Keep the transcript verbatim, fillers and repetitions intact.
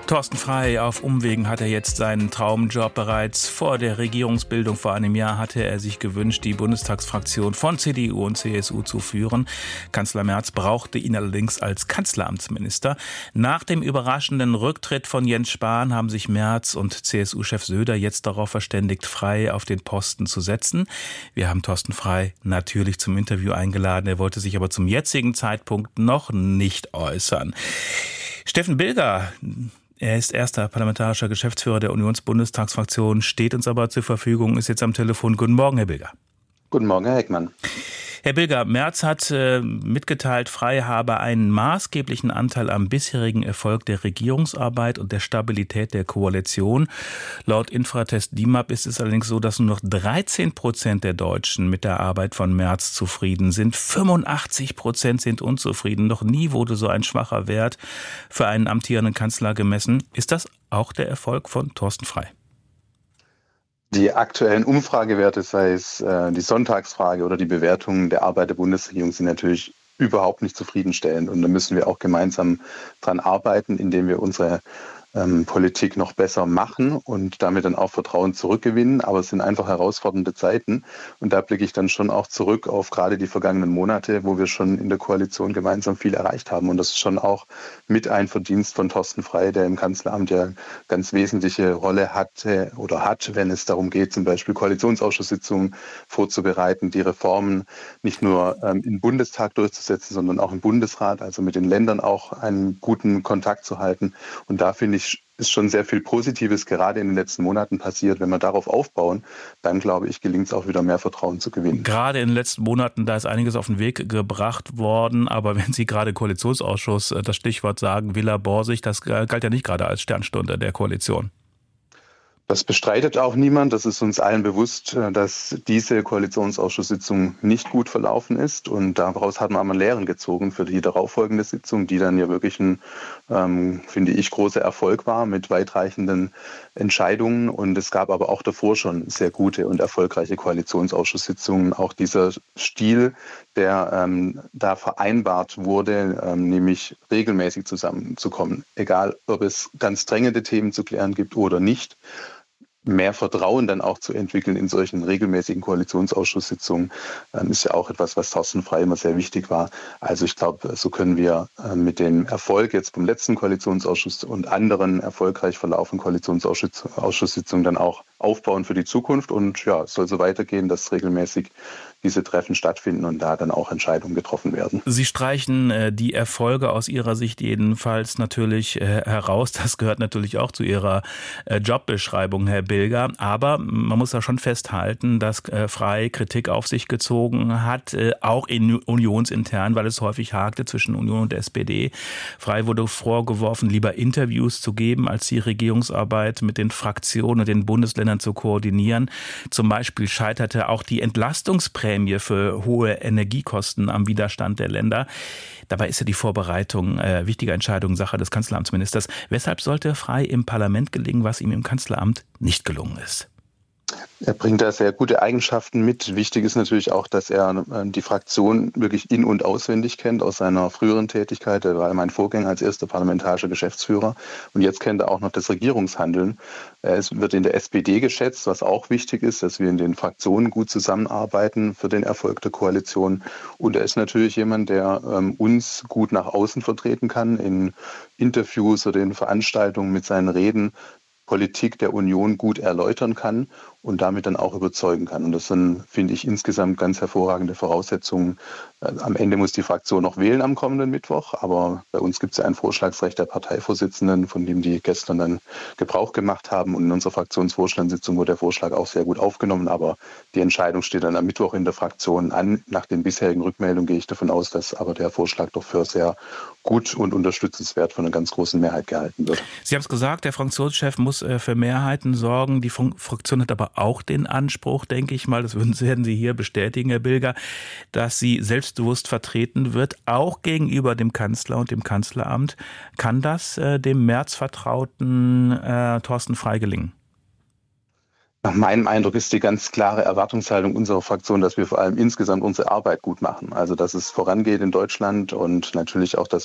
Thorsten Frey, auf Umwegen hat er jetzt seinen Traumjob. Bereits vor der Regierungsbildung vor einem Jahr hatte er sich gewünscht, die Bundestagsfraktion von C D U und C S U zu führen. Kanzler Merz brauchte ihn allerdings als Kanzleramtsminister. Nach dem überraschenden Rücktritt von Jens Spahn haben sich Merz und C S U-Chef Söder jetzt darauf verständigt, Frey auf den Posten zu setzen. Wir haben Thorsten Frey natürlich zum Interview eingeladen. Er wollte sich aber zum jetzigen Zeitpunkt noch nicht äußern. Steffen Bilger, er ist erster parlamentarischer Geschäftsführer der Unionsbundestagsfraktion, steht uns aber zur Verfügung, ist jetzt am Telefon. Guten Morgen, Herr Bilger. Guten Morgen, Herr Heckmann. Herr Bilger, Merz hat äh, mitgeteilt, Frey habe einen maßgeblichen Anteil am bisherigen Erfolg der Regierungsarbeit und der Stabilität der Koalition. Laut Infratest D I M A P ist es allerdings so, dass nur noch dreizehn Prozent der Deutschen mit der Arbeit von Merz zufrieden sind. fünfundachtzig Prozent sind unzufrieden. Noch nie wurde so ein schwacher Wert für einen amtierenden Kanzler gemessen. Ist das auch der Erfolg von Thorsten Frey? Die aktuellen Umfragewerte, sei es äh, die Sonntagsfrage oder die Bewertungen der Arbeit der Bundesregierung, sind natürlich überhaupt nicht zufriedenstellend. Und da müssen wir auch gemeinsam dran arbeiten, indem wir unsere ähm, Politik noch besser machen und damit dann auch Vertrauen zurückgewinnen. Aber es sind einfach herausfordernde Zeiten. Und da blicke ich dann schon auch zurück auf gerade die vergangenen Monate, wo wir schon in der Koalition gemeinsam viel erreicht haben. Und das ist schon auch mit ein Verdienst von Thorsten Frey, der im Kanzleramt ja ganz wesentliche Rolle hatte oder hat, wenn es darum geht, zum Beispiel Koalitionsausschusssitzungen vorzubereiten, die Reformen nicht nur ähm, im Bundestag durchzusetzen, sondern auch im Bundesrat, also mit den Ländern auch einen guten Kontakt zu halten. Und da finde ich, ist schon sehr viel Positives gerade in den letzten Monaten passiert. Wenn wir darauf aufbauen, dann glaube ich, gelingt es auch wieder mehr Vertrauen zu gewinnen. Gerade in den letzten Monaten, da ist einiges auf den Weg gebracht worden. Aber wenn Sie gerade Koalitionsausschuss das Stichwort sagen, Villa Borsig, das galt ja nicht gerade als Sternstunde der Koalition. Das bestreitet auch niemand. Das ist uns allen bewusst, dass diese Koalitionsausschusssitzung nicht gut verlaufen ist. Und daraus hat man einmal Lehren gezogen für die darauffolgende Sitzung, die dann ja wirklich ein, ähm, finde ich, großer Erfolg war mit weitreichenden Entscheidungen. Und es gab aber auch davor schon sehr gute und erfolgreiche Koalitionsausschusssitzungen. Auch dieser Stil, der ähm, da vereinbart wurde, ähm, nämlich regelmäßig zusammenzukommen, egal ob es ganz drängende Themen zu klären gibt oder nicht, mehr Vertrauen dann auch zu entwickeln in solchen regelmäßigen Koalitionsausschusssitzungen, ähm, ist ja auch etwas, was Thorsten Frey immer sehr wichtig war. Also ich glaube, so können wir äh, mit dem Erfolg jetzt vom letzten Koalitionsausschuss und anderen erfolgreich verlaufenden Koalitionsausschusssitzungen dann auch aufbauen für die Zukunft. Und ja, es soll so weitergehen, dass regelmäßig diese Treffen stattfinden und da dann auch Entscheidungen getroffen werden. Sie streichen äh, die Erfolge aus Ihrer Sicht jedenfalls natürlich äh, heraus. Das gehört natürlich auch zu Ihrer äh, Jobbeschreibung, Herr Bilger. Aber man muss ja schon festhalten, dass äh, Frey Kritik auf sich gezogen hat, äh, auch in unionsintern, weil es häufig hakte zwischen Union und S P D. Frey wurde vorgeworfen, lieber Interviews zu geben, als die Regierungsarbeit mit den Fraktionen und den Bundesländern zu koordinieren. Zum Beispiel scheiterte auch die Entlastungsprämie für hohe Energiekosten am Widerstand der Länder. Dabei ist ja die Vorbereitung äh, wichtiger Entscheidung Sache des Kanzleramtsministers. Weshalb sollte Frey im Parlament gelingen, was ihm im Kanzleramt nicht gelungen ist? Er bringt da sehr gute Eigenschaften mit. Wichtig ist natürlich auch, dass er die Fraktion wirklich in- und auswendig kennt aus seiner früheren Tätigkeit. Er war mein Vorgänger als erster parlamentarischer Geschäftsführer und jetzt kennt er auch noch das Regierungshandeln. Es wird in der S P D geschätzt, was auch wichtig ist, dass wir in den Fraktionen gut zusammenarbeiten für den Erfolg der Koalition. Und er ist natürlich jemand, der ähm, uns gut nach außen vertreten kann in Interviews oder in Veranstaltungen mit seinen Reden, Politik der Union gut erläutern kann und damit dann auch überzeugen kann. Und das sind, finde ich, insgesamt ganz hervorragende Voraussetzungen. Am Ende muss die Fraktion noch wählen am kommenden Mittwoch, aber bei uns gibt es ja ein Vorschlagsrecht der Parteivorsitzenden, von dem die gestern dann Gebrauch gemacht haben. Und in unserer Fraktionsvorstandssitzung wurde der Vorschlag auch sehr gut aufgenommen, aber die Entscheidung steht dann am Mittwoch in der Fraktion an. Nach den bisherigen Rückmeldungen gehe ich davon aus, dass aber der Vorschlag doch für sehr gut und unterstützenswert von einer ganz großen Mehrheit gehalten wird. Sie haben es gesagt, der Fraktionschef muss für Mehrheiten sorgen. Die Fraktion hat aber auch den Anspruch, denke ich mal, das werden Sie hier bestätigen, Herr Bilger, dass sie selbstbewusst vertreten wird, auch gegenüber dem Kanzler und dem Kanzleramt. Kann das äh, dem Merz vertrauten äh, Thorsten Frey gelingen? Nach meinem Eindruck ist die ganz klare Erwartungshaltung unserer Fraktion, dass wir vor allem insgesamt unsere Arbeit gut machen. Also dass es vorangeht in Deutschland und natürlich auch, dass